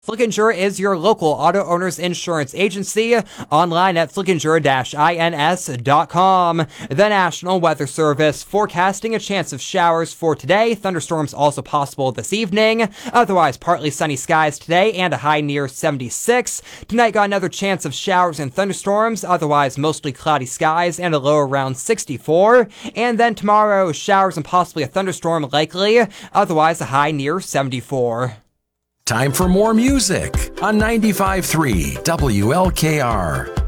Flickinger is your local auto owner's insurance agency, online at flickinger-ins.com. The National Weather Service forecasting a chance of showers for today. Thunderstorms also possible this evening. Otherwise, partly sunny skies today and a high near 76. Tonight got another chance of showers and thunderstorms. Otherwise, mostly cloudy skies and a low around 64. And then tomorrow, showers and possibly a thunderstorm likely. Otherwise, a high near 74. Time for more music on 95.3 WLKR.